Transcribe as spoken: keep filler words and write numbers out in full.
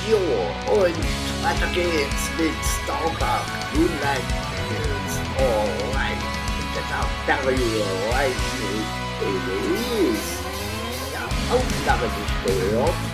Jo, und weiter geht's mit Starbuck, Moonlight Hills, alright, mit der Barry Rising Eloise. Ja, Aufnahme nicht gehört.